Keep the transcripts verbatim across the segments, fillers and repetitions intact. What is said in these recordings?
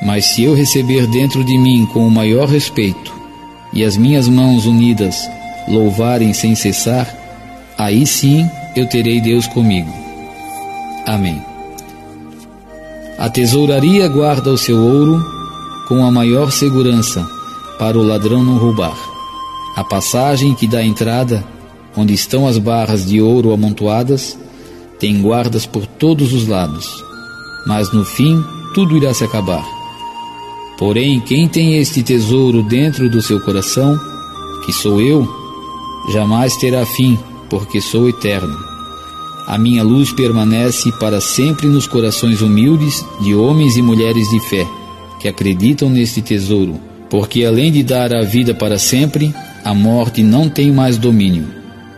Mas se eu receber dentro de mim com o maior respeito, e as minhas mãos unidas louvarem sem cessar, aí sim eu terei Deus comigo. Amém. A tesouraria guarda o seu ouro com a maior segurança, para o ladrão não roubar. A passagem que dá entrada, onde estão as barras de ouro amontoadas, tem guardas por todos os lados, mas no fim tudo irá se acabar. Porém, quem tem este tesouro dentro do seu coração, que sou eu, jamais terá fim, porque sou eterno. A minha luz permanece para sempre nos corações humildes de homens e mulheres de fé, que acreditam neste tesouro, porque além de dar a vida para sempre, a morte não tem mais domínio.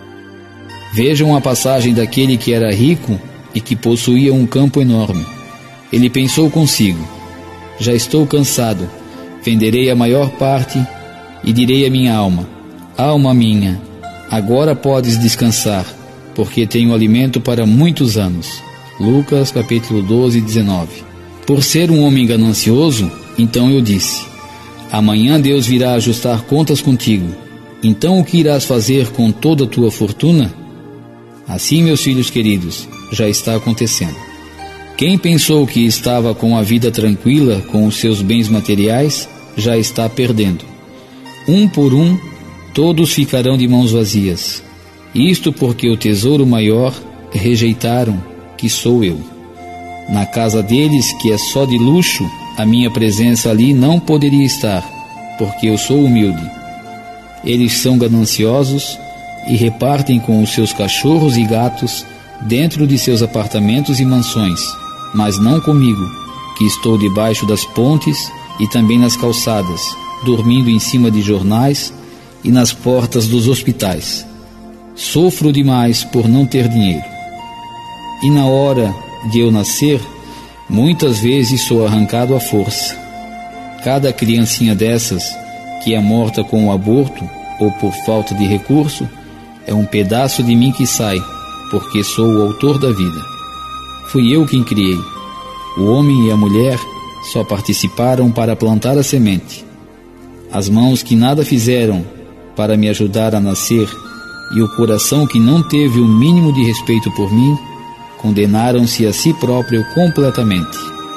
Vejam a passagem daquele que era rico e que possuía um campo enorme. Ele pensou consigo: já estou cansado, venderei a maior parte e direi à minha alma: alma minha, agora podes descansar, porque tenho alimento para muitos anos. Lucas capítulo doze, dezenove. Por ser um homem ganancioso, então eu disse: amanhã Deus virá ajustar contas contigo. Então o que irás fazer com toda a tua fortuna? Assim, meus filhos queridos, já está acontecendo. Quem pensou que estava com a vida tranquila com os seus bens materiais, já está perdendo. Um por um, todos ficarão de mãos vazias. Isto porque o tesouro maior rejeitaram, que sou eu. Na casa deles, que é só de luxo, a minha presença ali não poderia estar, porque eu sou humilde. Eles são gananciosos e repartem com os seus cachorros e gatos dentro de seus apartamentos e mansões, mas não comigo, que estou debaixo das pontes e também nas calçadas, dormindo em cima de jornais e nas portas dos hospitais. Sofro demais por não ter dinheiro. E na hora de eu nascer, muitas vezes sou arrancado à força. Cada criancinha dessas, que é morta com o aborto ou por falta de recurso, é um pedaço de mim que sai, porque sou o autor da vida. Fui eu quem criei. O homem e a mulher só participaram para plantar a semente. As mãos que nada fizeram para me ajudar a nascer e o coração que não teve o mínimo de respeito por mim, condenaram-se a si próprio completamente.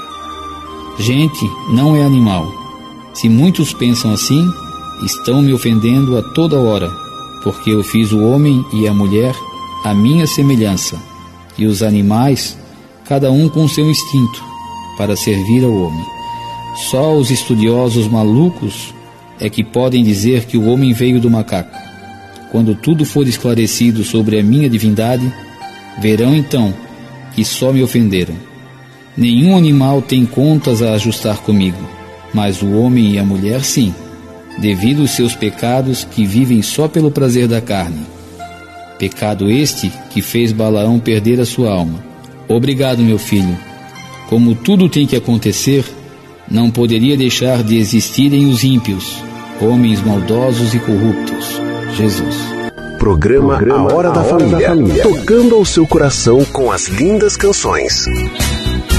Gente não é animal. Se muitos pensam assim, estão me ofendendo a toda hora, porque eu fiz o homem e a mulher à minha semelhança, e os animais, cada um com seu instinto, para servir ao homem. Só os estudiosos malucos é que podem dizer que o homem veio do macaco. Quando tudo for esclarecido sobre a minha divindade, verão então que só me ofenderam. Nenhum animal tem contas a ajustar comigo, mas o homem e a mulher sim, devido aos seus pecados que vivem só pelo prazer da carne. Pecado este que fez Balaão perder a sua alma. Obrigado, meu filho. Como tudo tem que acontecer, não poderia deixar de existirem os ímpios, homens maldosos e corruptos. Jesus. Programa, Programa A Hora, da, a Hora Família, da Família, tocando ao seu coração com as lindas canções.